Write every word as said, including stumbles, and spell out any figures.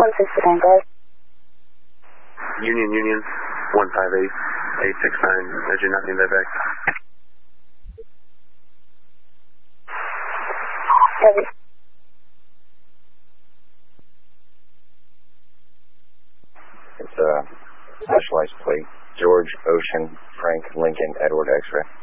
one six Tango. Union, Union, one five eight, eight six nine, Engine nothing back. Heavy. It's a specialized plate. George, Ocean, Frank, Lincoln, Edward, X-ray.